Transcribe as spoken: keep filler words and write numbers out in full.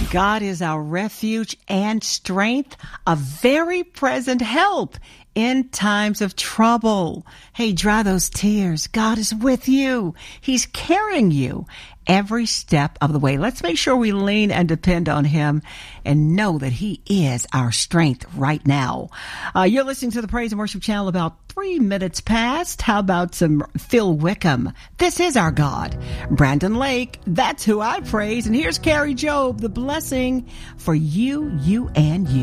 God is our refuge and strength, a very present help in times of trouble. Hey, dry those tears. God is with you. He's carrying you every step of the way. Let's make sure we lean and depend on him and know that he is our strength right now. Uh, you're listening to the Praise and Worship Channel about three minutes past. How about some Phil Wickham? This is our God. Brandon Lake, that's who I praise. And here's Carrie Job, the blessing for you, you, and you.